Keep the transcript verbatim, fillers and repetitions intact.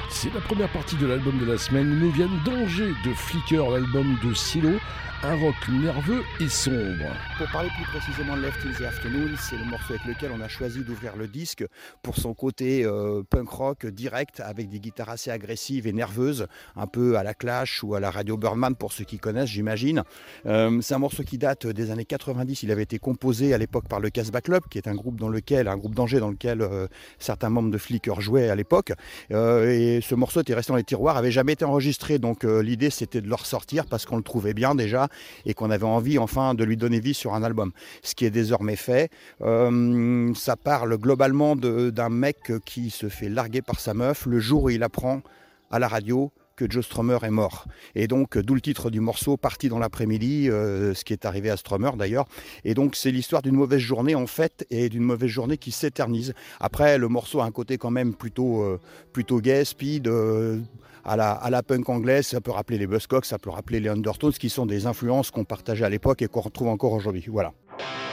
C'est la première partie de l'album de la semaine. Ils nous viennent d'Angers de Flicker, l'album de Silo, un rock nerveux et sombre. Pour parler plus précisément de Left in the Afternoon, c'est le morceau avec lequel on a choisi d'ouvrir le disque pour son côté euh, punk rock direct avec des guitares assez agressives et nerveuses, un peu à la Clash ou à la Radio Birdman pour ceux qui connaissent, j'imagine. Euh, c'est un morceau qui date des années quatre-vingt-dix. Il avait été composé à l'époque par le Casbah Club, qui est un groupe dans lequel, un groupe d'Angers dans lequel euh, certains membres de Flicker jouaient à l'époque. Euh, et ce morceau était resté dans les tiroirs, avait jamais été enregistré. Donc euh, l'idée c'était de le ressortir parce qu'on le trouvait bien déjà et qu'on avait envie enfin de lui donner vie sur un album, ce qui est désormais fait. Euh, ça parle globalement de, d'un mec qui se fait larguer par sa meuf le jour où il apprend à la radio que Joe Strummer est mort. Et donc, d'où le titre du morceau, Parti dans l'après-midi, euh, ce qui est arrivé à Strummer d'ailleurs. Et donc, c'est l'histoire d'une mauvaise journée en fait, et d'une mauvaise journée qui s'éternise. Après, le morceau a un côté quand même plutôt, euh, plutôt gay, speed, euh, à la, à la punk anglaise. Ça peut rappeler les Buzzcocks, ça peut rappeler les Undertones, qui sont des influences qu'on partageait à l'époque et qu'on retrouve encore aujourd'hui. Voilà.